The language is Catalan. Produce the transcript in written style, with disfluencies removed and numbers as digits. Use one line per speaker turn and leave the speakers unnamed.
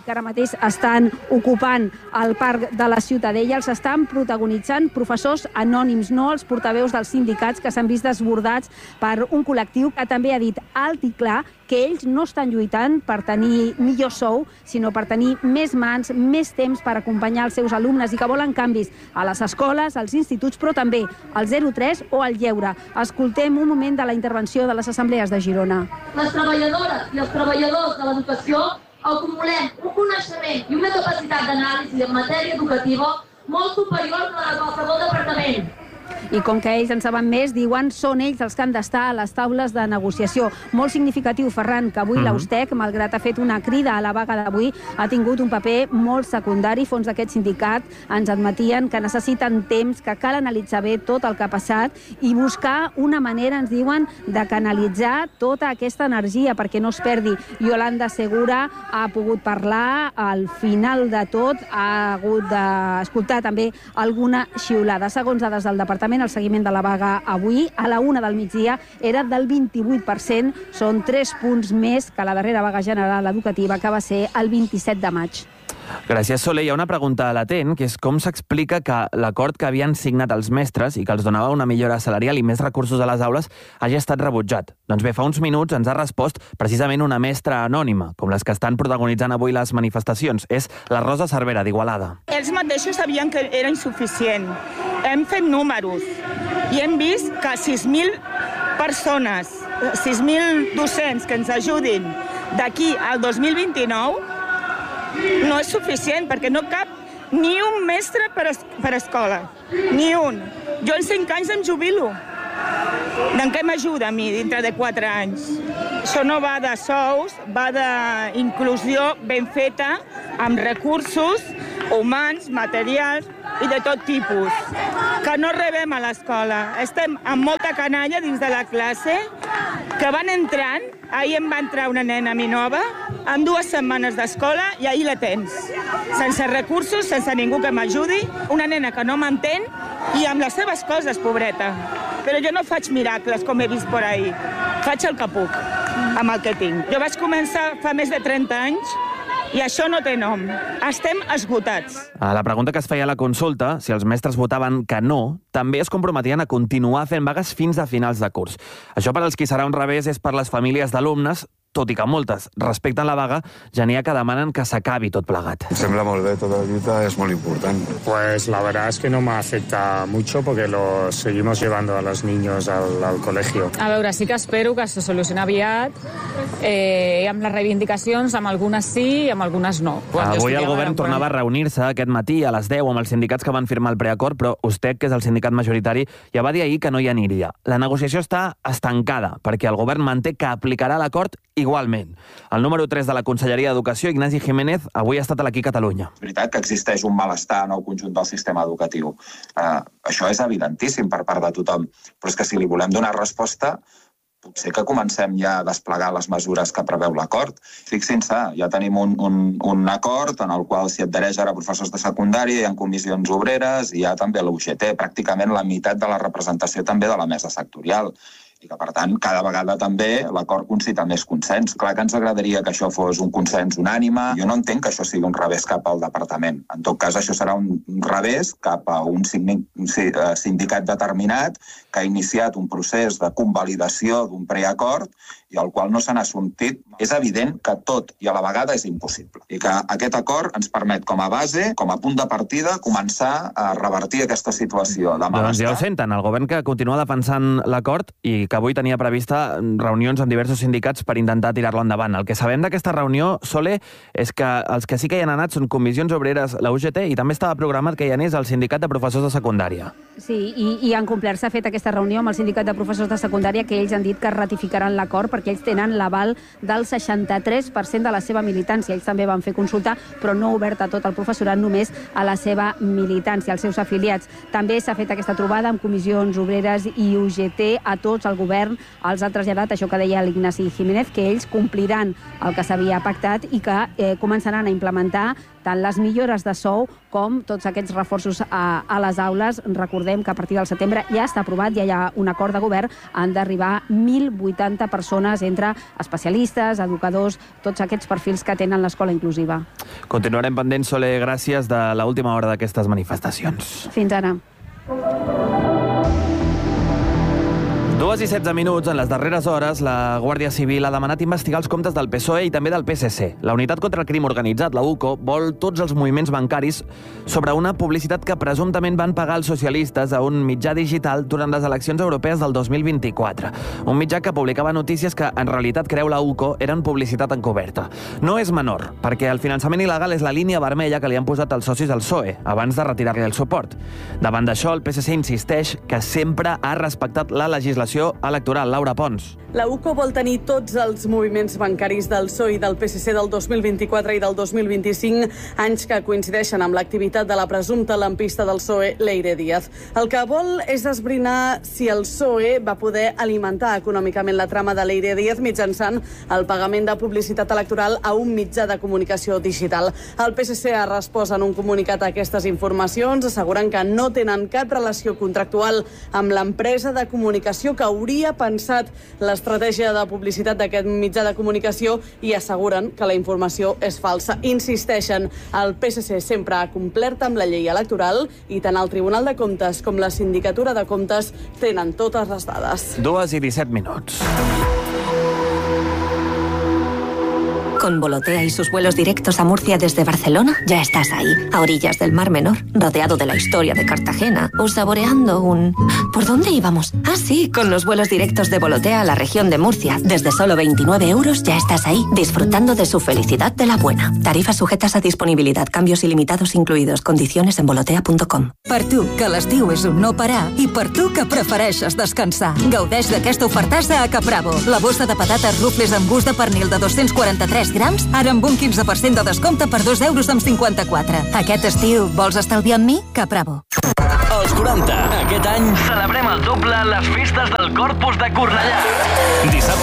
que ara mateix estan ocupant el Parc de la Ciutadella, els estan protagonitzant professors anònims, no els portaveus dels sindicats que s'han vist desbordats per un col·lectiu que també ha dit alt i clar que ells no estan lluitant per tenir millor sou, sinó per tenir més mans, més temps per acompanyar els seus alumnes i que volen canvis a les escoles, als instituts, però també al 03 o al lleure. Escoltem un moment de la intervenció de les assemblees de Girona.
Les treballadores i els treballadors de l'educació acumulem un coneixement i una capacitat d'anàlisi en matèria educativa molt superior a la de qualsevol departament.
I com que ells en saben més, diuen són ells els que han d'estar a les taules de negociació. Molt significatiu, Ferran, que avui l'Austec, malgrat ha fet una crida a la vaga d'avui, ha tingut un paper molt secundari. Fons d'aquest sindicat ens admetien que necessiten temps, que cal analitzar bé tot el que ha passat i buscar una manera, ens diuen, de canalitzar tota aquesta energia perquè no es perdi. Yolanda Segura ha pogut parlar, al final de tot ha hagut d'escoltar també alguna xiulada. Segons dades del departament, el seguiment de la vaga avui, a la 1 del migdia, era del 28%. Són 3 punts més que la darrera vaga general educativa, que va ser el 27 de maig.
Gràcies, Soler. Hi ha una pregunta latent, que és com s'explica que l'acord que havien signat els mestres i que els donava una millora salarial i més recursos a les aules hagi estat rebutjat. Doncs bé, fa uns minuts ens ha respost precisament una mestra anònima, com les que estan protagonitzant avui les manifestacions. És la Rosa Cervera, d'Igualada.
Ells mateixos sabien que era insuficient. Hem fet números i hem vist que 6.000 persones, 6.000 docents que ens ajudin d'aquí al 2029 no és suficient, perquè no cap ni un mestre per escola. Ni un. Jo en 5 anys em jubilo. En què m'ajuda a mi dintre de 4 anys? Això no va de sous, va d'inclusió ben feta, amb recursos humans, materials i de tot tipus. Que no rebem a l'escola. Estem amb molta canalla dins de la classe, que van entrant. Ahir em va entrar una nena a mi nova, amb 2 setmanes d'escola, i ahir la tens. Sense recursos, sense ningú que m'ajudi, una nena que no m'entén i amb les seves coses, pobreta. Però jo no faig miracles, com he vist per ahir. Faig el que puc, amb el que tinc. Jo vaig començar fa més de 30 anys i això no té nom. Estem esgotats.
A la pregunta que es feia a la consulta, si els mestres votaven que no, també es comprometien a continuar fent vagues fins a finals de curs. Això per als qui serà un revés és per les famílies d'alumnes, tot i que moltes respecten la vaga, ja n'hi ha que demanen que s'acabi tot plegat.
Em sembla molt bé, tota la lluita és molt important.
Pues la verdad es que no me afecta mucho porque lo seguimos llevando a los niños al colegio.
A veure, sí que espero que se solucioni aviat, amb les reivindicacions, amb algunes sí i amb algunes no.
Avui el govern tornava a reunir-se aquest matí a les 10 amb els sindicats que van firmar el preacord, però Ustec, que és el sindicat majoritari, ja va dir ahir que no hi aniria. La negociació està estancada perquè el govern manté que aplicarà l'acord igualment. El número 3 de la Conselleria d'Educació, Ignasi Jiménez, avui ha estat a l'Aquí Catalunya.
És veritat que existeix un malestar en el conjunt del sistema educatiu. Això és evidentíssim per part de tothom, però és que si li volem donar resposta, potser que comencem ja a desplegar les mesures que preveu l'acord. Fixin-se, ja tenim un acord en el qual s'hi adhereix ara professors de secundària, hi ha comissions obreres, i hi ha també l'UGT, pràcticament la meitat de la representació també de la mesa sectorial. I que, per tant, cada vegada també l'acord concita més consens. Clar que ens agradaria que això fos un consens unànime. Jo no entenc que això sigui un revés cap al departament. En tot cas, això serà un revés cap a un sindicat determinat que ha iniciat un procés de convalidació d'un preacord i al qual no se n'ha sortit. És evident que tot i a la vegada és impossible. I que aquest acord ens permet com a base, com a punt de partida, començar a revertir aquesta situació de malestar.
Doncs ja ho senten, el govern que continua defensant l'acord i que avui tenia prevista reunions amb diversos sindicats per intentar tirar-lo endavant. El que sabem d'aquesta reunió, Sole, és que els que sí que hi han anat són comissions obreres, la UGT, i també estava programat que hi anés el sindicat de professors de secundària.
Sí, i en complert s'ha fet aquesta reunió amb el sindicat de professors de secundària, que ells han dit que ratificaran l'acord perquè ells tenen l'aval del 63% de la seva militància. Ells també van fer consulta, però no oberta a tot el professorat, només a la seva militància, als seus afiliats. També s'ha fet aquesta trobada amb comissions obreres i UGT. A tots el govern els ha traslladat això que deia l'Ignasi Jiménez, que ells compliran el que s'havia pactat i que començaran a implementar tant les millores de sou com tots aquests reforços a les aules. Recordem que a partir del setembre ja està aprovat, ja hi ha un acord de govern, han d'arribar 1.080 persones entre especialistes, educadors, tots aquests perfils que tenen l'escola inclusiva.
Continuarem pendents, Soler, gràcies de l'última hora d'aquestes manifestacions.
Fins ara.
2:16 en les darreres hores, la Guàrdia Civil ha demanat investigar els comptes del PSOE i també del PSC. La Unitat contra el Crim Organitzat, la UCO, vol tots els moviments bancaris sobre una publicitat que presumptament van pagar els socialistes a un mitjà digital durant les eleccions europees del 2024. Un mitjà que publicava notícies que, en realitat, creu la UCO, eren publicitat encoberta. No és menor, perquè el finançament il·legal és la línia vermella que li han posat els socis del PSOE, abans de retirar-li el suport. Davant d'això, el PSC insisteix que sempre ha respectat la legislació electoral. Laura Pons.
La UCO vol tenir tots els moviments bancaris del PSOE i del PSC del 2024 i del 2025, anys que coincideixen amb l'activitat de la presumpta lampista del PSOE, Leire Díaz. El que vol és esbrinar si el PSOE va poder alimentar econòmicament la trama de Leire Díaz mitjançant el pagament de publicitat electoral a un mitjà de comunicació digital. El PSC ha respost en un comunicat a aquestes informacions, assegurant que no tenen cap relació contractual amb l'empresa de comunicació que hauria pensat l'estratègia de publicitat d'aquest mitjà de comunicació i asseguren que la informació és falsa. Insisteixen, el PSC sempre ha complert amb la llei electoral i tant el Tribunal de Comptes com la Sindicatura de Comptes tenen totes les dades.
2:17.
Con Volotea y sus vuelos directos a Murcia desde Barcelona, ya estás ahí, a orillas del Mar Menor, rodeado de la historia de Cartagena, o saboreando un... ¿Por dónde íbamos? Ah, sí, con los vuelos directos de Volotea a la región de Murcia. Desde solo 29 euros ya estás ahí, disfrutando de su felicidad de la buena. Tarifas sujetas a disponibilidad, cambios ilimitados incluidos, condiciones en volotea.com.
Per tu, que l'estiu és un no parar, i per tu, que prefereixes descansar. Gaudeix d'aquesta ofertassa a Capravo. La bossa de patates rufles amb gust de pernil de 243 grams, ara amb un 15% de descompte per 2,54 €. Aquest estiu, vols estalviar amb mi? Capravo.
Els 40. Aquest any celebrem el doble les festes del Corpus de Cornellà. Dissabte